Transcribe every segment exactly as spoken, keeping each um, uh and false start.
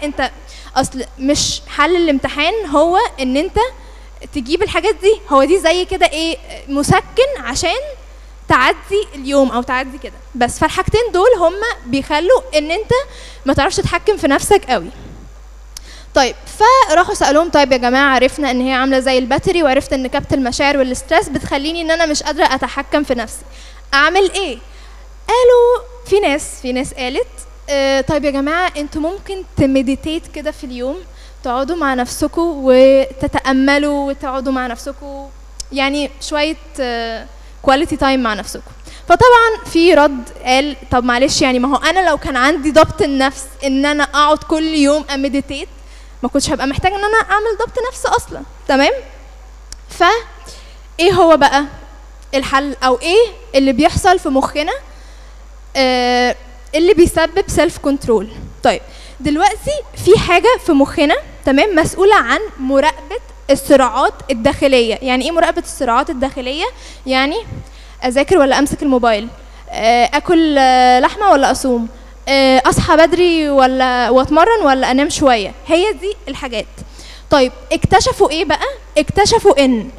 انت اصل مش حل الامتحان هو ان انت تجيب الحاجات دي، هو دي زي كده ايه مسكن عشان تعدي اليوم او تعدي كده بس. فالحاجتين دول هم بيخلوا ان انت ما تعرفش تتحكم في نفسك قوي. طيب فراحوا سالوهم طيب يا جماعه عرفنا ان هي عامله زي الباتري وعرفت ان كبت المشاعر والستريس بتخليني ان انا مش قادره اتحكم في نفسي، اعمل ايه؟ قالوا في ناس في ناس قالت آه طيب يا جماعه انتوا ممكن تمديتيت كده في اليوم، تقعدوا مع نفسكم وتتاملوا وتقعدوا مع نفسكم يعني شويه كواليتي آه تايم مع نفسكم. فطبعا في رد قال طب معلش يعني ما هو انا لو كان عندي ضبط النفس ان انا اقعد كل يوم امديتيت ما كنتش هبقى محتاج ان انا اعمل ضبط نفس اصلا. تمام؟ ف ايه هو بقى الحل او ايه اللي بيحصل في مخنا آه اللي بيسبب سيلف كنترول؟ طيب دلوقتي في حاجه في مخنا تمام مسؤوله عن مراقبه الصراعات الداخليه. يعني ايه مراقبه الصراعات الداخليه؟ يعني اذاكر ولا امسك الموبايل، اكل لحمه ولا اصوم، اصحى بدري ولا واتمرن ولا انام شويه. هي دي الحاجات. طيب اكتشفوا ايه بقى؟ اكتشفوا ان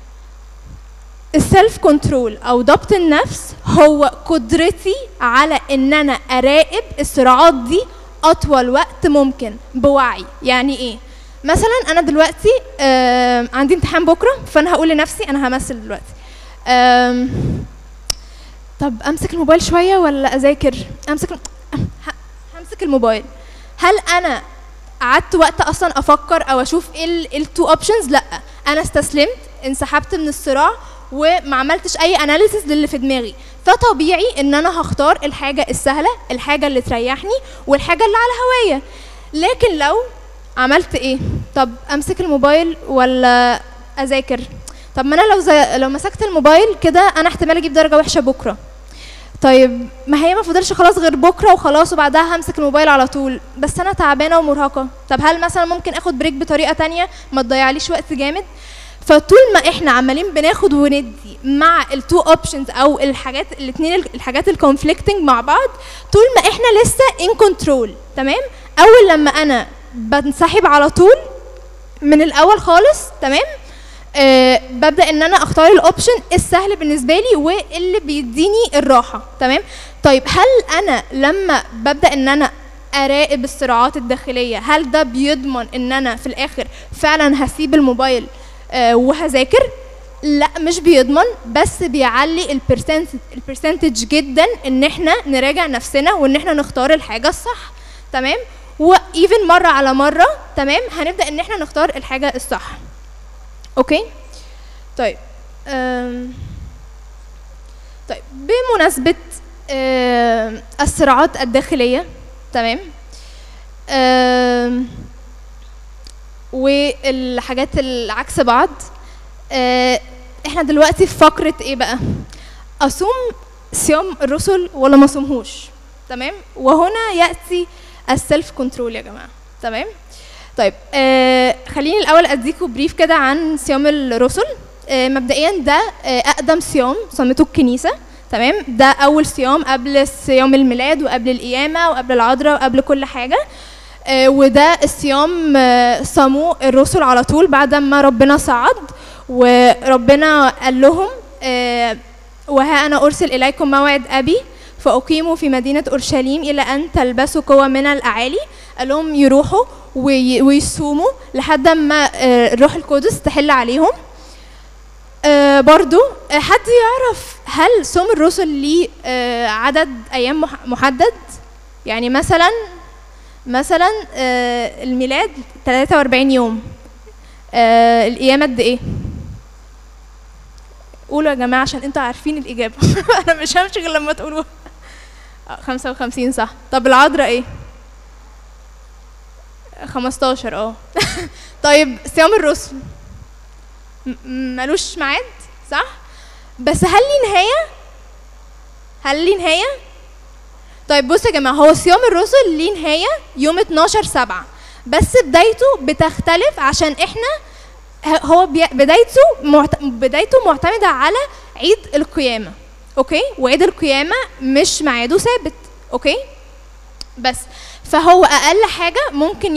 السيلف كنترول او ضبط النفس هو قدرتي على ان انا اراقب الصراعات دي اطول وقت ممكن بوعي. يعني ايه؟ مثلا انا دلوقتي آه عندي امتحان بكره، فانا هقول لنفسي انا همثل دلوقتي آه طب امسك الموبايل شويه ولا اذاكر؟ امسك همسك الموبايل. هل انا قعدت وقت اصلا افكر او اشوف ايه التو اوبشنز؟ لا، انا استسلمت، انسحبت من الصراع وما عملتش اي اناليسيس للي في دماغي. فطبيعي ان انا هختار الحاجه السهله، الحاجه اللي تريحني والحاجه اللي على هوايه. لكن لو عملت ايه؟ طب امسك الموبايل ولا اذاكر؟ طب ما انا لو زي لو مسكت الموبايل كده انا احتمال اجيب درجه وحشه بكره. طيب ما هي ما فضلش خلاص غير بكره وخلاص وبعدها همسك الموبايل على طول، بس انا تعبانه ومرهقه. طب هل مثلا ممكن اخد بريك بطريقه تانية ما تضيعليش وقت جامد؟ فطول ما احنا عمالين بناخد وندي مع التو اوبشنز او الحاجات الاثنين الحاجات الكونفليكتنج مع بعض، طول ما احنا لسه ان كنترول. تمام؟ اول لما انا بنسحب على طول من الاول خالص تمام أه ببدا ان انا اختار الاوبشن السهل بالنسبه لي واللي بيديني الراحه. تمام؟ طيب هل انا لما ببدا ان انا اراقب الصراعات الداخليه هل ده بيضمن ان انا في الاخر فعلا هسيب الموبايل أه وهذاكر؟ لا مش بيضمن، بس بيعلي البرسنتج البرسنتج جدا ان احنا نراجع نفسنا وان احنا نختار الحاجه الصح. تمام؟ وايفن مره على مره تمام هنبدا ان احنا نختار الحاجه الصح. اوكي؟ طيب أم طيب بمناسبه أم الصراعات الداخليه تمام أم والحاجات العكس بعض، أه احنا دلوقتي في فقره ايه بقى؟ اصوم صيام الرسل ولا ما اصومهوش؟ تمام؟ وهنا ياتي السيلف كنترول يا جماعه. تمام؟ طيب آه خليني الاول اديكم بريف كده عن صيام الرسل. آه مبدئيا ده آه اقدم صيام صامته الكنيسه. تمام؟ ده اول صيام قبل صيام الميلاد وقبل القيامه وقبل العذراء وقبل كل حاجه. آه وده الصيام آه صاموه الرسل على طول بعد ما ربنا صعد وربنا قال لهم آه وها انا ارسل اليكم موعد ابي فاقيموا في مدينه اورشليم الى ان تلبسوا قوه من الاعالي. قال لهم يروحوا ويصوموا لحد ما الروح القدس تحل عليهم. آه برضو حد يعرف هل صوم الرسل ليه آه عدد ايام محدد؟ يعني مثلا مثلا آه الميلاد ثلاثة وأربعين يوم، آه القيامه قد ايه؟ قولوا يا جماعه عشان انتوا عارفين الاجابه. انا مش همشي غير لما تقولوها. خمسة وخمسين صح. طب العذراء ايه؟ خمستاشر. اه طيب صيام الرسل ملوش ميعاد صح؟ بس هل ليه نهايه؟ هل ليه نهايه؟ طيب بصوا يا جماعه هو صيام الرسل ليه نهايه يوم اتناشر سبعة، بس بدايته بتختلف عشان احنا هو بدايته معت... بدايته معتمده على عيد القيامه. اوكي؟ وعيد القيامه مش ميعاده ثابت. اوكي؟ بس فهو اقل حاجه ممكن